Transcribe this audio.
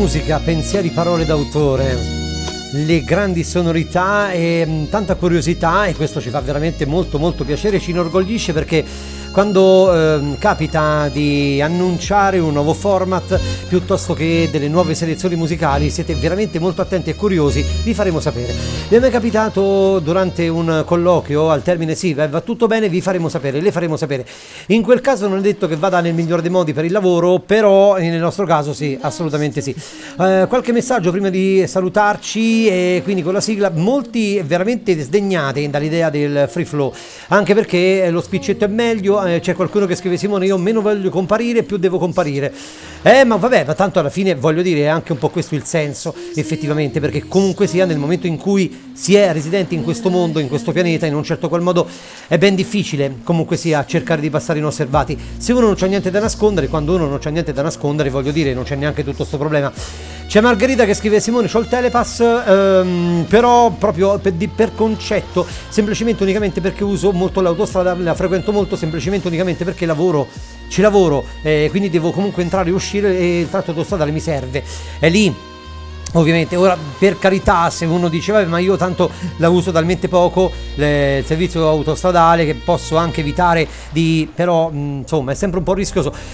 musica, pensieri, parole d'autore, le grandi sonorità e tanta curiosità, e questo ci fa veramente molto molto piacere, ci inorgoglisce, perché quando capita di annunciare un nuovo format piuttosto che delle nuove selezioni musicali siete veramente molto attenti e curiosi, vi faremo sapere. Vi è mai capitato durante un colloquio al termine sì, va tutto bene, vi faremo sapere, le faremo sapere. In quel caso non è detto che vada nel migliore dei modi per il lavoro, però nel nostro caso sì, assolutamente sì. Qualche messaggio prima di salutarci, e quindi con la sigla, molti veramente sdegnati dall'idea del free flow, anche perché lo spiccietto è meglio. C'è qualcuno che scrive: Simone, io meno voglio comparire, più devo comparire. Ma vabbè, ma tanto alla fine, voglio dire, è anche un po' questo il senso, effettivamente, perché comunque sia, nel momento in cui si è residenti in questo mondo, in questo pianeta, in un certo qual modo è ben difficile comunque sia cercare di passare inosservati. Se uno non c'ha niente da nascondere, quando uno non c'ha niente da nascondere, voglio dire, non c'è neanche tutto sto problema. C'è Margherita che scrive: Simone, c'ho il Telepass, però proprio per concetto, semplicemente unicamente perché uso molto l'autostrada, la frequento molto semplicemente unicamente perché ci lavoro, quindi devo comunque entrare e uscire, e il tratto autostradale mi serve, è lì. Ovviamente, ora, per carità, se uno dice vabbè, ma io tanto la uso talmente poco il servizio autostradale che posso anche evitare di, però insomma è sempre un po' rischioso.